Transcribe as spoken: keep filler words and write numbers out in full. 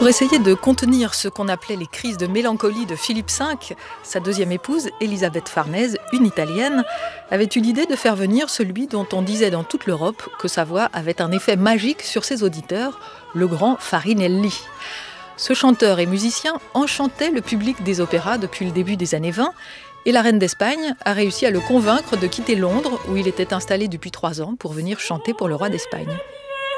Pour essayer de contenir ce qu'on appelait les crises de mélancolie de Philippe cinq, sa deuxième épouse, Elisabeth Farnèse, une Italienne, avait eu l'idée de faire venir celui dont on disait dans toute l'Europe que sa voix avait un effet magique sur ses auditeurs, le grand Farinelli. Ce chanteur et musicien enchantait le public des opéras depuis le début des années vingt, et la reine d'Espagne a réussi à le convaincre de quitter Londres, où il était installé depuis trois ans, pour venir chanter pour le roi d'Espagne.